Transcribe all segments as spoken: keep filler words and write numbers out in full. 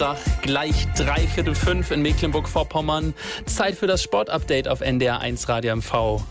Gleich dreiviertel fünf in Mecklenburg-Vorpommern. Zeit für das Sportupdate auf N D R eins Radio M V.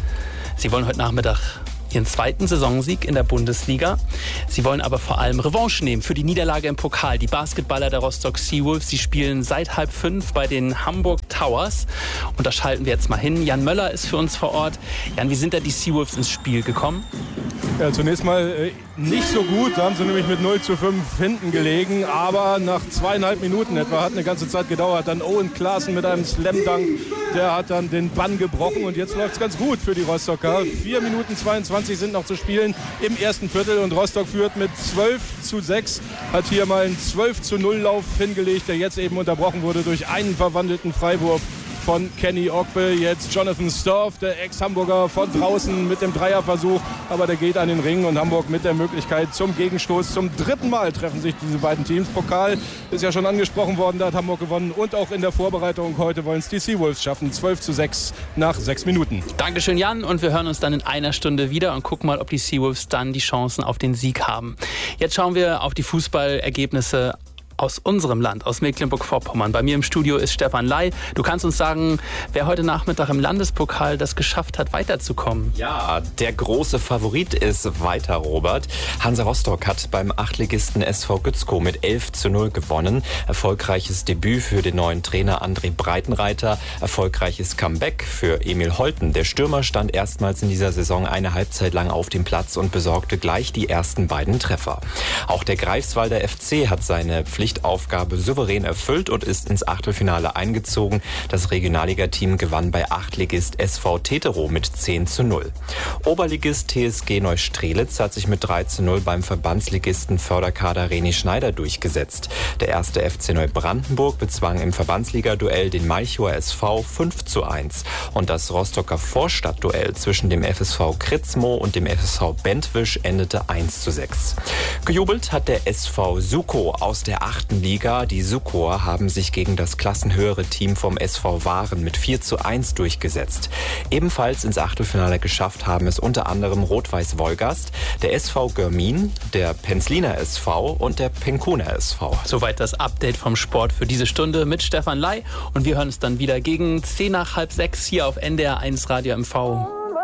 Sie wollen heute Nachmittag ihren zweiten Saisonsieg in der Bundesliga. Sie wollen aber vor allem Revanche nehmen für die Niederlage im Pokal. Die Basketballer der Rostock Seawolves, sie spielen seit halb fünf bei den Hamburg Towers. Und da schalten wir jetzt mal hin. Jan Möller ist für uns vor Ort. Jan, wie sind da die Seawolves ins Spiel gekommen? Ja, zunächst mal äh, nicht so gut. Da haben sie nämlich mit null zu fünf hinten gelegen. Aber nach zweieinhalb Minuten etwa, hat eine ganze Zeit gedauert, dann Owen Klaassen mit einem Slam-Dunk. Der hat dann den Bann gebrochen und jetzt läuft es ganz gut für die Rostocker. vier Minuten zweiundzwanzig sind noch zu spielen im ersten Viertel und Rostock führt mit zwölf zu sechs. Hat hier mal einen zwölf zu null Lauf hingelegt, der jetzt eben unterbrochen wurde durch einen verwandelten Freiwurf von Kenny Ogbe. Jetzt Jonathan Storff, der Ex-Hamburger, von draußen mit dem Dreierversuch. Aber der geht an den Ring und Hamburg mit der Möglichkeit zum Gegenstoß. Zum dritten Mal treffen sich diese beiden Teams. Pokal ist ja schon angesprochen worden, da hat Hamburg gewonnen. Und auch in der Vorbereitung heute wollen es die Seawolves schaffen. zwölf zu sechs nach sechs Minuten. Dankeschön, Jan. Und wir hören uns dann in einer Stunde wieder und gucken mal, ob die Seawolves dann die Chancen auf den Sieg haben. Jetzt schauen wir auf die Fußballergebnisse aus unserem Land, aus Mecklenburg-Vorpommern. Bei mir im Studio ist Stefan Ley. Du kannst uns sagen, wer heute Nachmittag im Landespokal das geschafft hat, weiterzukommen. Ja, der große Favorit ist weiter, Robert. Hansa Rostock hat beim Achtligisten S V Gützkow mit elf zu null gewonnen. Erfolgreiches Debüt für den neuen Trainer André Breitenreiter. Erfolgreiches Comeback für Emil Holten. Der Stürmer stand erstmals in dieser Saison eine Halbzeit lang auf dem Platz und besorgte gleich die ersten beiden Treffer. Auch der Greifswalder F C hat seine Pflicht Aufgabe souverän erfüllt und ist ins Achtelfinale eingezogen. Das Regionalligateam gewann bei Achtligist S V Teterow mit zehn zu null. Oberligist T S G Neustrelitz hat sich mit drei zu null beim Verbandsligisten Förderkader Reni Schneider durchgesetzt. Der erste F C Neubrandenburg bezwang im Verbandsliga-Duell den Malchower S V fünf zu eins. Und das Rostocker Vorstadtduell zwischen dem F S V Kritzmo und dem F S V Bentwisch endete eins zu sechs. Gejubelt hat der S V Sukow aus der achten Liga. Die Sukower haben sich gegen das klassenhöhere Team vom S V Waren mit vier zu eins durchgesetzt. Ebenfalls ins Achtelfinale geschafft haben es unter anderem Rot-Weiß Wolgast, der S V Görmin, der Penzliner S V und der Penkuner S V. Soweit das Update vom Sport für diese Stunde mit Stefan Ley. Und wir hören uns dann wieder gegen zehn nach halb sechs hier auf N D R eins Radio M V.